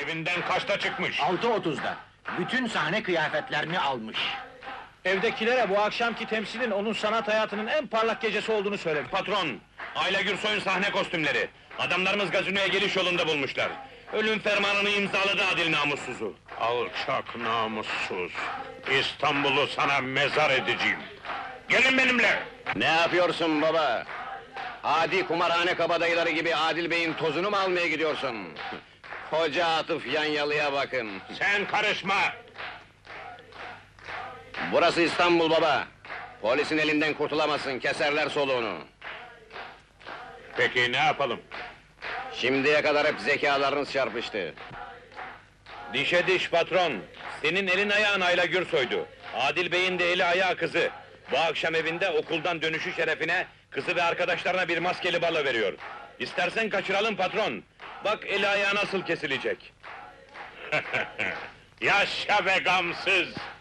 Evinden kaçta çıkmış? 6.30'da. Bütün sahne kıyafetlerini almış. Evdekilere bu akşamki temsilin onun sanat hayatının en parlak gecesi olduğunu söyledi. Patron, Ayla Gürsoy'un sahne kostümleri. Adamlarımız gazinoya geliş yolunda bulmuşlar. Ölüm fermanını imzaladı adil namussuzu. Alçak namussuz! İstanbul'u sana mezar edeceğim! Gelin benimle! Ne yapıyorsun baba? Adi kumarhane kabadayıları gibi Adil Bey'in tozunu mu almaya gidiyorsun? Koca Atıf Yanyalı'ya bakın! Sen karışma! Burası İstanbul baba! Polisin elinden kurtulamazsın, keserler soluğunu! Peki ne yapalım? Şimdiye kadar hep zekalarınız çarpıştı. Dişe diş patron! Senin elin ayağın Ayla Gürsoy'du. Adil Bey'in de eli ayağı kızı. Bu akşam evinde okuldan dönüşü şerefine... ...kızı ve arkadaşlarına bir maskeli balo veriyor. İstersen kaçıralım patron! Bak eli ayağı nasıl kesilecek! Yaşa be gamsız!